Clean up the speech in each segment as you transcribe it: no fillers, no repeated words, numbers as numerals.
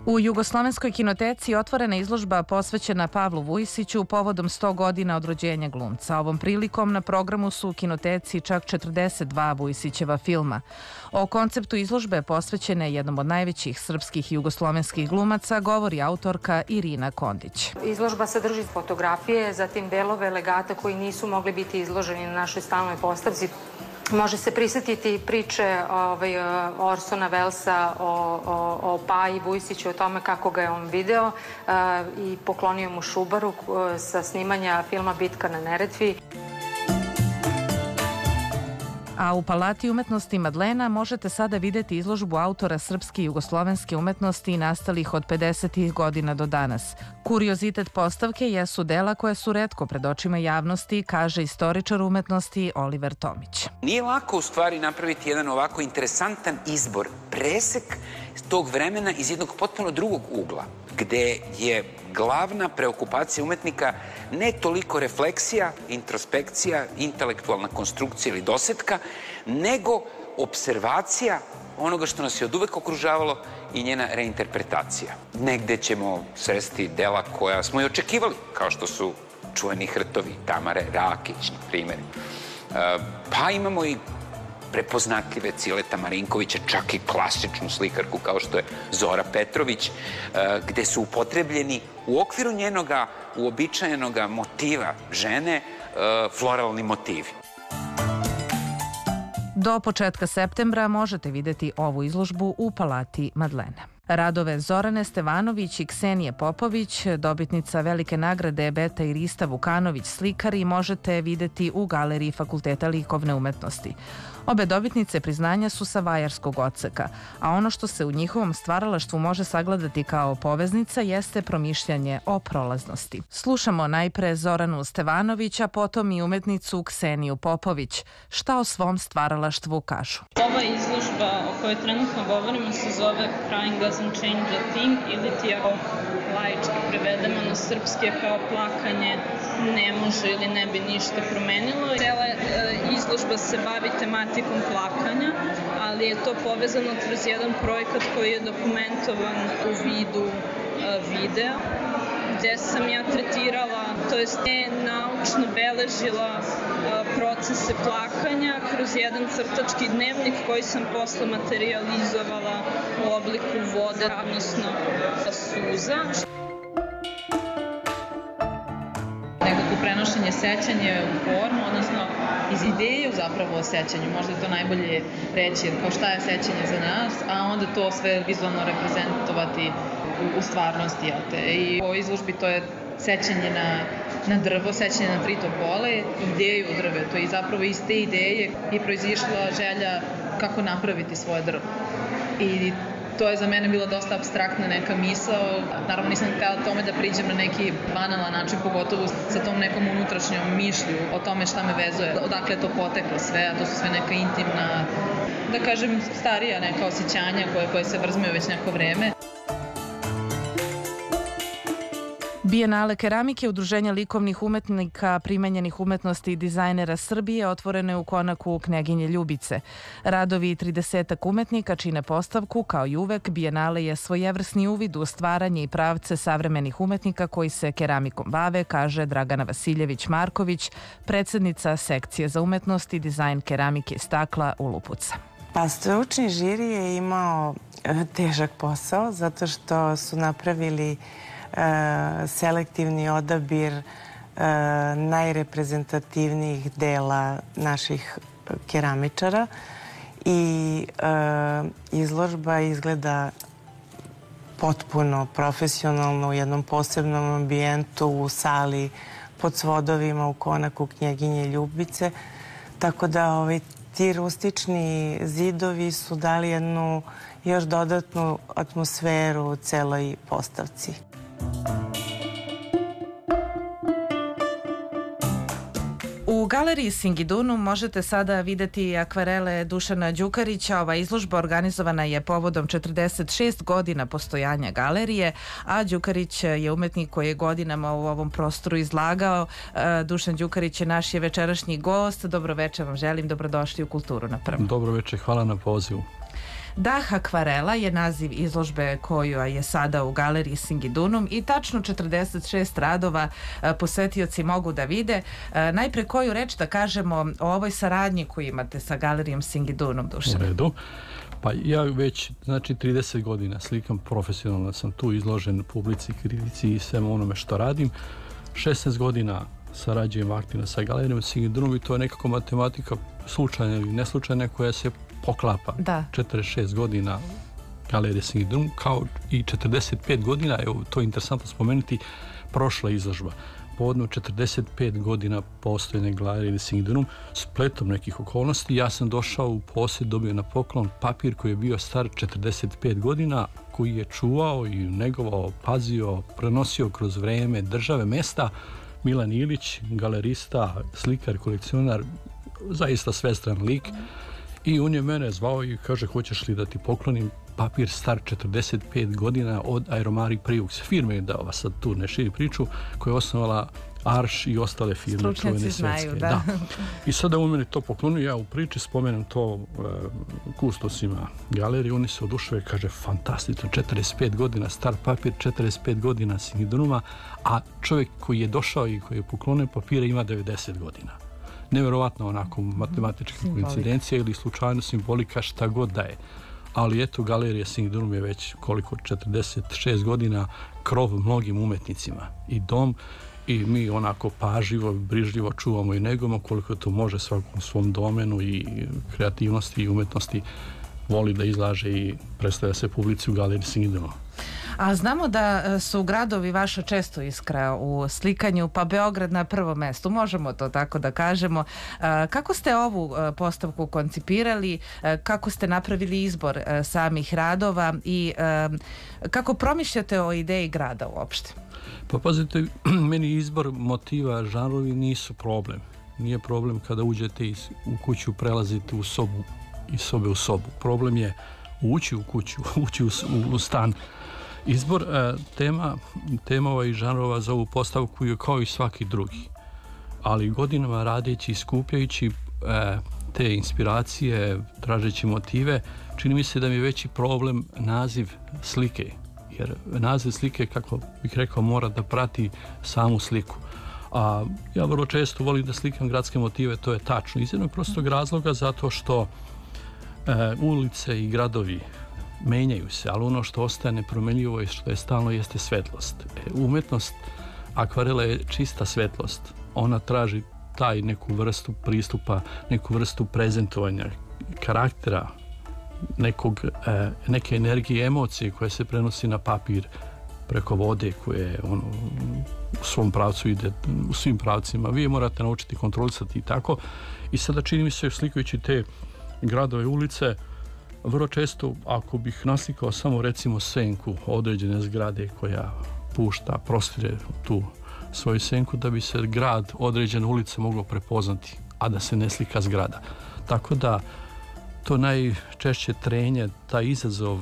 U Jugoslovenskoj kinoteci otvorena izložba posvećena Pavlu Vujsiću povodom 100 godina od rođenja glumca. Ovom prilikom na programu su u kinoteci čak 42 Vujsićeva filma. O konceptu izložbe posvećene jednom od najvećih srpskih i jugoslovenskih glumaca govori autorka Irina Kondić. Izložba sadrži fotografije, zatim delove legata koji nisu mogli biti izloženi na našoj stalnoj postavci. Može se prisjetiti priče Orsona Wellesa o Paji Vujsiću, o tome kako ga je on video i poklonio mu šubaru sa snimanja filma Bitka na Neretvi. A u Palati umetnosti Madlena možete sada videti izložbu autora srpske i jugoslovenske umetnosti nastalih od 50. godina do danas. Kuriozitet postavke jesu dela koje su retko pred očima javnosti, kaže istoričar umetnosti Oliver Tomić. Nije lako u stvari napraviti jedan ovako interesantan izbor, presek tog vremena iz jednog potpuno drugog ugla, gde je glavna preokupacija umetnika ne toliko refleksija, introspekcija, intelektualna konstrukcija ili dosetka, nego observacija onoga što nas je od uvek okružavalo i njena reinterpretacija. Negde ćemo sresti dela koja smo i očekivali, kao što su čuveni hrtovi Tamare Rakić, na primjer. Pa imamo i prepoznatljive Cileta Marinkovića, čak i klasičnu slikarku kao što je Zora Petrović, gde su upotrebljeni u okviru njenoga uobičajenoga motiva žene floralni motivi. Do početka septembra možete videti ovu izložbu u Palati Madlena. Radove Zorane Stevanović i Ksenije Popović, dobitnica velike nagrade Beta i Rista Vukanović slikari, možete videti u Galeriji Fakulteta likovne umetnosti. Obe dobitnice priznanja su sa Vajarskog odseka, a ono što se u njihovom stvaralaštvu može sagledati kao poveznica jeste promišljanje o prolaznosti. Slušamo najpre Zoranu Stevanović, a potom i umetnicu Kseniju Popović. Šta o svom stvaralaštvu kažu? Ova izložba o kojoj trenutno govorimo se zove Crying Doesn't Change a Thing, ili ti ako laički prevedemo na srpski kao plakanje ne može ili ne bi ništa promenilo. Cela izložba se bavi tematikom plakanja, ali je to povezano kroz jedan projekat koji je dokumentovan u vidu videa, gde sam ja tretirala, to jest naučno beležila procese plakanja kroz jedan crtački dnevnik koji sam posle materializovala u obliku vode, odnosno suza. Nekako prenošenje sećanja u formu, odnosno iz ideje zapravo o sećanju, možda je to najbolje reći, kao šta je sećanje za nas, a onda to sve vizualno reprezentovati u stvarnosti. I u ovoj izložbi to je sećanje na drvo, sećanje na 3 topole, ideju o drvetu i zapravo iz te ideje je proizišla želja kako napraviti svoje drvo. I to je za mene bila dosta apstraktna neka misao. Naravno nisam htjela tome da priđem na neki banalan način, pogotovo sa tom nekom unutrašnjom mišlju o tome šta me vezuje, odakle je to poteklo sve, a to su sve neka intimna, da kažem, starija neka osjećanja koje se vrzmeju već neko vreme. Bijenale keramike Udruženja likovnih umetnika, primenjenih umetnosti i dizajnera Srbije otvoreno je u konaku Knjaginje Ljubice. Radovi 30 umetnika čine postavku, kao i uvek, Bijenale je svojevrsni uvid u stvaranje i pravce savremenih umetnika koji se keramikom bave, kaže Dragana Vasiljević-Marković, predsednica sekcije za umetnost i dizajn keramike i stakla u Lupuca. Pa stručni žiri je imao težak posao zato što su napravili selektivni odabir najreprezentativnijih dela naših keramičara i izložba izgleda potpuno profesionalno u jednom posebnom ambijentu u sali pod svodovima u konaku Knjaginje Ljubice, tako da ti rustični zidovi su dali jednu još dodatnu atmosferu celoj postavci. U galeriji Singidunum možete sada videti akvarele Dušana Đukarića. Ova izložba organizovana je povodom 46 godina postojanja galerije, a Đukarić je umetnik koji je godinama u ovom prostoru izlagao. Dušan Đukarić je naš večerašnji gost. Dobro večer vam želim, dobrodošli u Kulturu na prvom. Dobro večer, hvala na pozivu. Dah akvarela je naziv izložbe koja je sada u galeriji Singidunum i tačno 46 radova posetioci mogu da vide. Najpre koju reč da kažemo o ovoj saradnji koju imate sa galerijom Singidunum, Dušan? U redu. Pa ja već, 30 godina slikam, profesionalno sam tu izložen publici, kritici i svemu onome što radim. 16 godina sarađujem aktivno sa galerijom Singidunum i to je nekako matematika slučajna ili neslučajna koja se poklapa. Da. 46 godina galerije Singidunum kao i 45 godina, evo to je interesantno spomenuti, prošla izložba. Povodom 45 godina postojene galerije Singidunum, spletom nekih okolnosti, ja sam došao u posjed, dobio na poklon papir koji je bio star 45 godina, koji je čuvao i negovao, pazio, prenosio kroz vreme države, mesta, Milan Ilić, galerista, slikar, kolekcionar, zaista svestran lik. I on je mene zvao i kaže, hoćeš li da ti poklonim papir star 45 godina od Aeromari Priux, firme, da vas sad tu ne širi priču, koja je osnovala Arš i ostale firme. Stručnjaci znaju, da. I sada on meni to poklonio, ja u priči spomenem to kustosima galerije, oni se oduševe, kaže, fantastično, 45 godina star papir, 45 godina Singidunuma, a čovjek koji je došao i koji je poklonio papire ima 90 godina. Nevjerovatno onako matematička koincidencija ili slučajno simbolika, šta god da je. Ali eto, galerija Singidunum je već koliko, 46 godina krov mnogim umetnicima i dom, i mi onako pažljivo, brižljivo čuvamo i negujemo koliko to može svakom svom domenu i kreativnosti i umetnosti voli da izlaže i predstavlja se publici u galeriji Singidunum. A znamo da su gradovi vaša često iskra u slikanju, pa Beograd na prvom mestu, možemo to tako da kažemo. Kako ste ovu postavku koncipirali, kako ste napravili izbor samih radova i kako promišljate o ideji grada uopšte? Pa pazite, meni izbor motiva, žanrovi nisu problem. Nije problem kada uđete u kuću, prelazite u sobu, iz sobe u sobu. Problem je ući u kuću, ući u stan. Izbor temova i žanrova za ovu postavku je kao i svaki drugi. Ali godinama radeći i skupljajući te inspiracije, tražeći motive, čini mi se da mi je veći problem naziv slike. Jer naziv slike, kako bih rekao, mora da prati samu sliku. A ja vrlo često volim da slikam gradske motive, to je tačno. Iz jednog prostog razloga, zato što ulice i gradovi menjaju se, ali ono što ostaje nepromenljivo i što je stalno jeste svetlost. Umetnost akvarela je čista svetlost. Ona traži taj neku vrstu pristupa, neku vrstu prezentovanja, karaktera, neke energije, emocije koje se prenosi na papir preko vode koje u svom pravcu ide u svim pravcima. Vi je morate naučiti kontrolisati i tako. I sada čini mi se, slikajući te gradove, ulice, vrlo često, ako bih naslikao samo recimo senku određene zgrade koja pušta, prostire tu svoju senku, da bi se grad, određena ulica moglo prepoznati, a da se ne slika zgrada. Tako da to najčešće trenje, taj izazov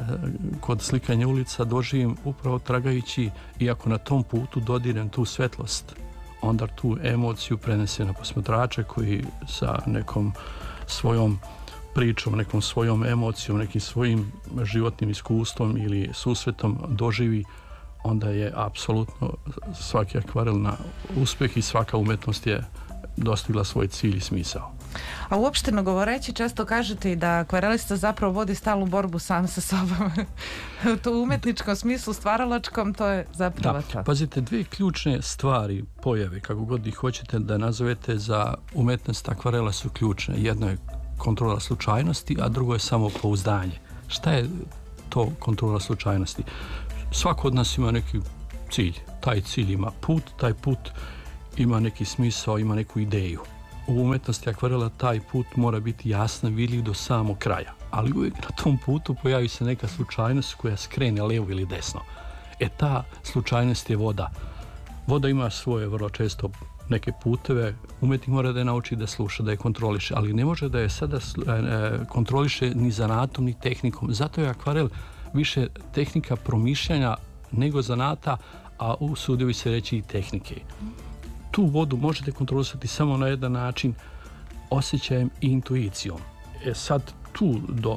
kod slikanja ulica doživim upravo tragajući, iako na tom putu dodirem tu svetlost, onda tu emociju prenese na posmatrača koji sa nekom svojom pričom, nekom svojom emocijom, nekim svojim životnim iskustvom ili susretom doživi, onda je apsolutno svaki akvarel na uspeh i svaka umetnost je dostigla svoj cilj i smisao. A uopšteno govoreći, često kažete i da akvarelista zapravo vodi stalnu borbu sam sa sobom. To u umetničkom smislu, stvaralačkom, to je zapravo to. Pazite, dvije ključne stvari, pojave, kako god ih hoćete da nazovete, za umetnost akvarela su ključne. Jedno je kontrola slučajnosti, a drugo je samopouzdanje. Šta je to kontrola slučajnosti? Svako od nas ima neki cilj. Taj cilj ima put, taj put ima neki smisao, ima neku ideju. U umetnosti akvarela taj put mora biti jasno vidljiv do samog kraja. Ali uvijek na tom putu pojavi se neka slučajnost koja skrene levo ili desno. Ta slučajnost je voda. Voda ima svoje vrlo često neke puteve, umetnik mora da je nauči da sluša, da je kontroliše, ali ne može da je sada kontroliše ni zanatom, ni tehnikom. Zato je akvarel više tehnika promišljanja nego zanata, a usudio bi se reći i tehnike. Tu vodu možete kontrolisati samo na jedan način, osjećajem i intuicijom. Sad tu do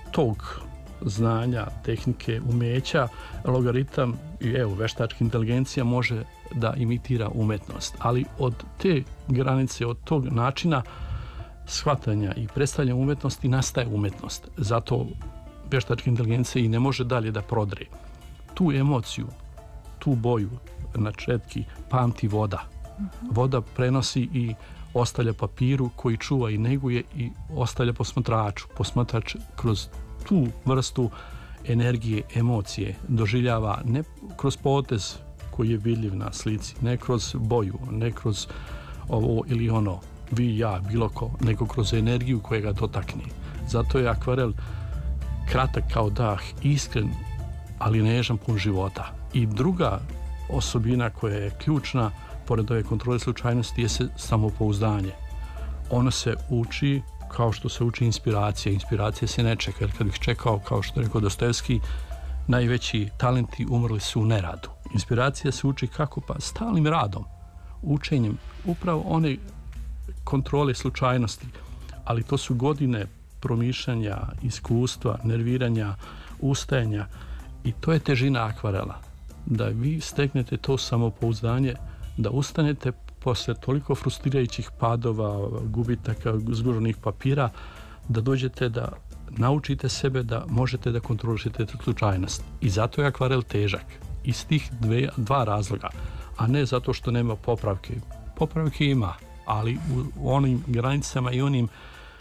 tog znanja, tehnike, umeća, logaritam i veštačka inteligencija može da imitira umetnost. Ali od te granice, od tog načina shvatanja i predstavljanja umetnosti nastaje umetnost. Zato veštačka inteligencija i ne može dalje da prodre. Tu emociju, tu boju na četki pamti voda. Voda prenosi i ostavlja papiru koji čuva i neguje i ostavlja posmatraču. Posmatrač kroz tu vrstu energije, emocije doživljava ne kroz potez koji je vidljiv na slici, ne kroz boju, ne kroz ovo ili ono, vi, ja, bilo ko, nego kroz energiju koja ga dotakne. Zato je akvarel kratak kao dah, iskren, ali nežan, pun života. I druga osobina koja je ključna, pored ove kontrole slučajnosti, je samopouzdanje. Ono se uči kao što se uči inspiracija. Inspiracija se ne čeka, jer kad bih čekao, kao što je rekao Dostojevski, najveći talenti umrli su u neradu. Inspiracija se uči kako? Pa stalnim radom, učenjem, upravo one kontrole slučajnosti, ali to su godine promišljanja, iskustva, nerviranja, ustajanja i to je težina akvarela. Da vi steknete to samopouzdanje, da ustanete posle toliko frustrirajućih padova, gubitaka, zguženih papira, da dođete da naučite sebe da možete da kontrolišete slučajnost. I zato je akvarel težak. Iz tih dva razloga, a ne zato što nema popravke. Popravke ima, ali u onim granicama i onim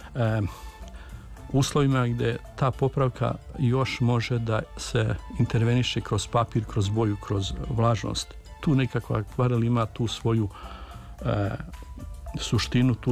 uslovima gde ta popravka još može da se interveniše kroz papir, kroz boju, kroz vlažnost. Tu nekako akvarel ima tu svoju suštinu, tu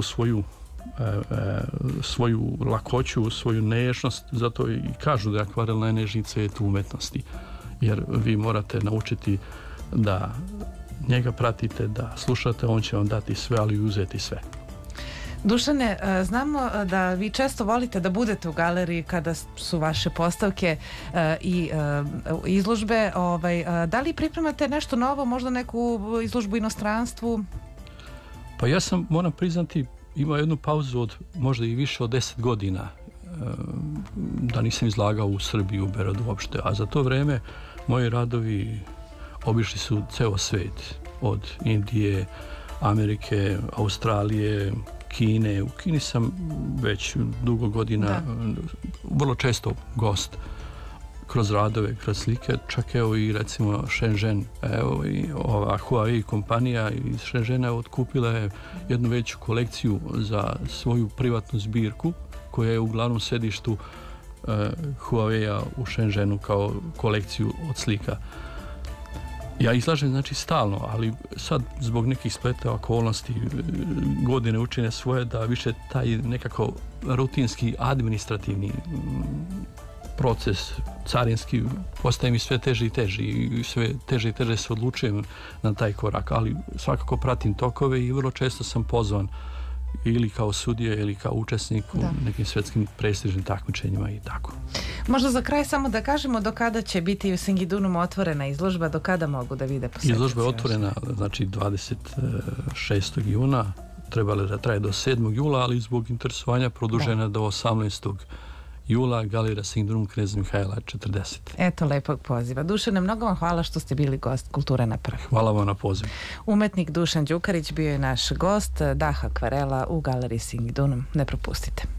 svoju lakoću, svoju nežnost, zato i kažu da je akvarel najnežniji cvet u umetnosti, jer vi morate naučiti da njega pratite, da slušate, on će vam dati sve, ali uzeti sve. Dušane, znamo da vi često volite da budete u galeriji kada su vaše postavke i izložbe. Da li pripremate nešto novo, možda neku izložbu u inostranstvu? Pa ja sam, moram priznati, imao jednu pauzu od možda i više od 10 godina da nisam izlagao u Srbiji, u Beogradu uopšte, a za to vreme moji radovi obišli su ceo svet, od Indije, Amerike, Australije, Kine. U Kini sam već dugo godina vrlo često gost kroz radove, kroz slike, čak evo i recimo Shenzhen, evo i ova Huawei kompanija iz Shenzhena otkupila je jednu veću kolekciju za svoju privatnu zbirku koja je u glavnom sedištu Huawei-a u Shenzhenu kao kolekciju od slika. Ja izlažem znači stalno, ali sad zbog nekih spleta okolnosti godine učine svoje da više taj nekako rutinski administrativni proces carinski postaje mi sve teži i teži i sve teže i teže se odlučujem na taj korak, ali svakako pratim tokove i vrlo često sam pozvan ili kao sudija ili kao učesnik u nekim svetskim prestižnim takmičenjima i tako. Možda za kraj samo da kažemo do kada će biti u Singidunum otvorena izložba, do kada mogu da vide posetioci? Izložba je otvorena znači 26. juna, trebala da traje do 7. jula, ali zbog interesovanja produžena do 18. jula, Galerija Singidunum Knez Mihajla 40. Eto lepog poziva. Dušane, mnogo vam hvala što ste bili gost Kulture na prvi. Hvala vam na pozivu. Umetnik Dušan Đukarić bio je naš gost, dah akvarela u Galeriji Singidunum. Ne propustite.